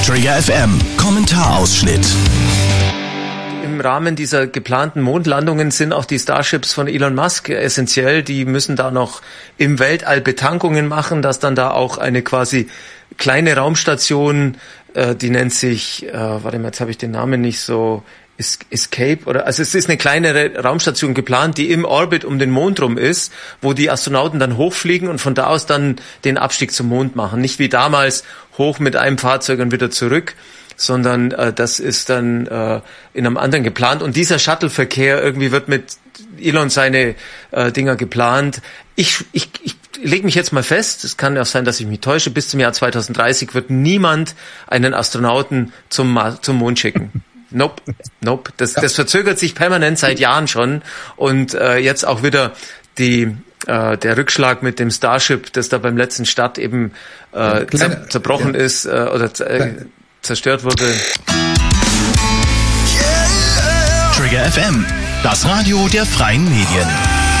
Trigger FM Kommentarausschnitt. Im Rahmen dieser geplanten Mondlandungen sind auch die Starships von Elon Musk essentiell. Die müssen da noch im Weltall Betankungen machen, dass dann da auch eine quasi kleine Raumstation, die nennt sich, jetzt habe ich den Namen nicht so, Escape also es ist eine kleinere Raumstation geplant, die im Orbit um den Mond rum ist, wo die Astronauten dann hochfliegen und von da aus dann den Abstieg zum Mond machen. Nicht wie damals hoch mit einem Fahrzeug und wieder zurück, sondern das ist dann in einem anderen geplant. Und dieser Shuttle-Verkehr irgendwie wird mit Elon seine Dinger geplant. Ich lege mich jetzt mal fest, es kann auch sein, dass ich mich täusche, bis zum Jahr 2030 wird niemand einen Astronauten zum Mond schicken. Nope. Das verzögert sich permanent seit Jahren schon. Und jetzt auch wieder der Rückschlag mit dem Starship, das da beim letzten Start eben zerbrochen ist oder zerstört wurde. Trigger FM, das Radio der freien Medien.